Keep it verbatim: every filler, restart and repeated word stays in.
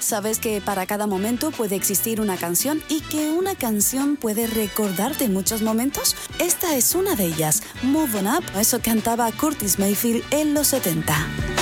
¿Sabes que para cada momento puede existir una canción y que una canción puede recordarte muchos momentos? Esta es una de ellas, Move On Up, eso cantaba Curtis Mayfield en los setenta.